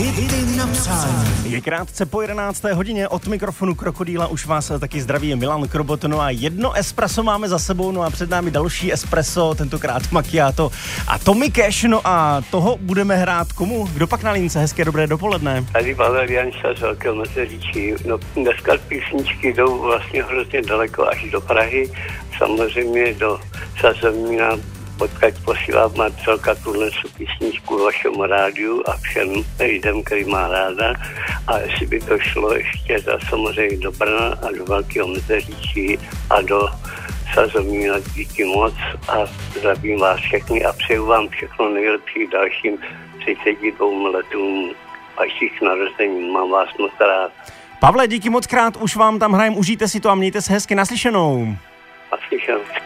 Hity na přání. Je krátce po 11. hodině, od mikrofonu Krokodýla už vás taky zdraví Milan Krobot. No a jedno espresso máme za sebou, no a před námi další espresso, tentokrát macchiato a Tommy Cash, no a toho budeme hrát komu? Kdo pak na lince? Hezké dobré dopoledne. Tady Pavel Janša z Velkého Meziříčí. No, dneska písničky jdou vlastně hrozně daleko až do Prahy, samozřejmě do Sazovnína, odkud posílám manželka tuhle písničku vašemu rádiu a všem lidem, který má ráda. A jestli by to šlo ještě samozřejmě do Brna a do Velkého Meziříčí a do Sazovnína, díky moc a zdravím vás všechny a přeju vám všechno nejlepší dalším 32 letům vašich narození. Mám vás moc rád. Pavle, díky moc krát, už vám tam hrajem, užijte si to a mějte se hezky, naslyšenou. Naslyšenou.